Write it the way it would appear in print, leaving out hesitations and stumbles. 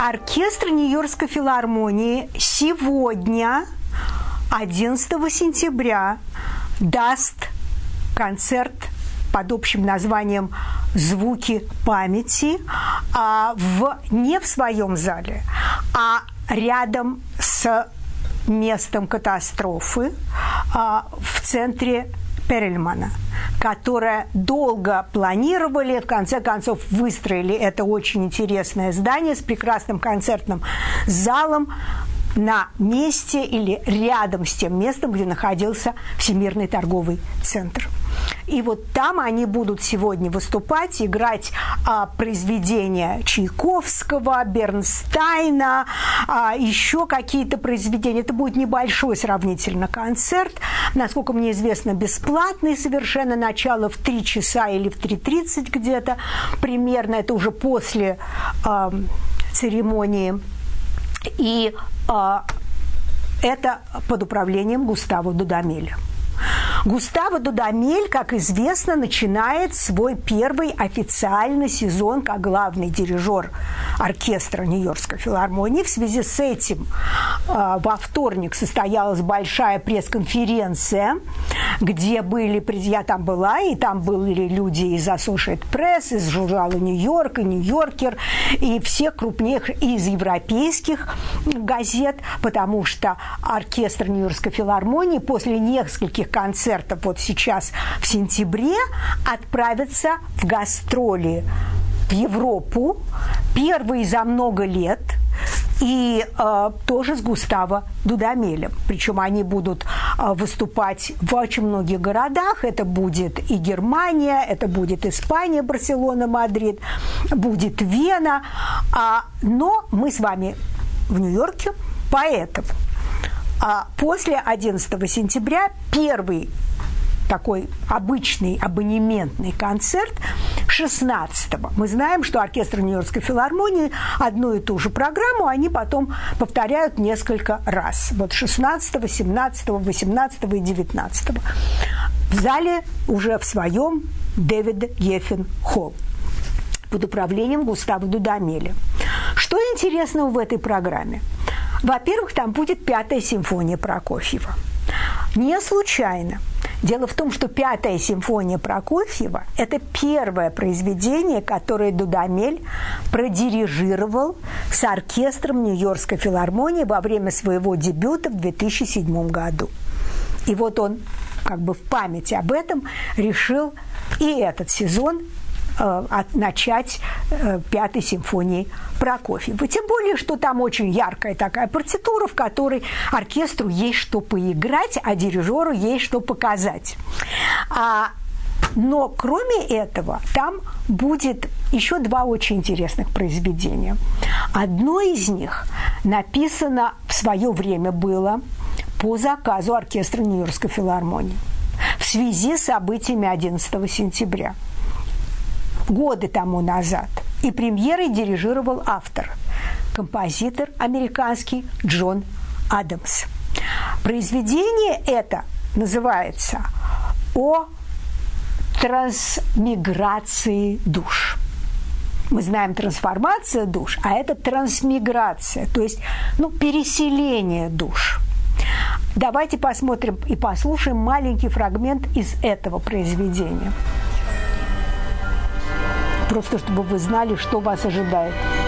Оркестр Нью-Йоркской филармонии сегодня, 11 сентября, даст концерт под общим названием «Звуки памяти», не в своем зале, а рядом с местом катастрофы в центре Перельмана, которое долго планировали, в конце концов выстроили это очень интересное здание с прекрасным концертным залом на месте или рядом с тем местом, где находился Всемирный торговый центр. И вот там они будут сегодня выступать, играть произведения Чайковского, Бернстайна, еще какие-то произведения. Это будет небольшой сравнительно концерт, насколько мне известно, бесплатный совершенно, начало в 3 часа или в 3:30 где-то примерно, это уже после церемонии. И это под управлением Густаво Дудамеля. Густаво Дудамель, как известно, начинает свой первый официальный сезон как главный дирижер оркестра Нью-Йоркской филармонии. В связи с этим во вторник состоялась большая пресс-конференция, где были, я там была, и там были люди из Associated Press, из журнала «Нью-Йорк», и «Нью-Йоркер», и всех крупнейших из европейских газет, потому что оркестр Нью-Йоркской филармонии после нескольких концертов вот сейчас в сентябре отправится в гастроли в Европу, первые за много лет, и тоже с Густаво Дудамелем. Причем они будут выступать в очень многих городах. Это будет и Германия, это будет Испания, Барселона, Мадрид, будет Вена. Но мы с вами в Нью-Йорке, поэтому после 11 сентября первый такой обычный абонементный концерт 16-го. Мы знаем, что оркестр Нью-Йоркской филармонии одну и ту же программу они потом повторяют несколько раз. Вот 16-го, 17-го, 18-го и 19-го. В зале уже в своем Дэвид Геффен Холл под управлением Густаво Дудамеля. Что интересного в этой программе? Во-первых, там будет 5-я симфония Прокофьева. Не случайно. Дело в том, что 5-я симфония Прокофьева – это первое произведение, которое Дудамель продирижировал с оркестром Нью-Йоркской филармонии во время своего дебюта в 2007 году. И вот он как бы в память об этом решил и этот сезон начать 5-й симфонией Прокофьева. Тем более, что там очень яркая такая партитура, в которой оркестру есть что поиграть, а дирижеру есть что показать. Но кроме этого, там будет еще 2 очень интересных произведения. Одно из них написано в свое время было по заказу оркестра Нью-Йоркской филармонии в связи с событиями 11 сентября. Годы тому назад. И премьерой дирижировал автор, композитор американский Джон Адамс. Произведение это называется «О трансмиграции душ». Мы знаем трансформация душ, а это трансмиграция, то есть переселение душ. Давайте посмотрим и послушаем маленький фрагмент из этого произведения. Просто чтобы вы знали, что вас ожидает.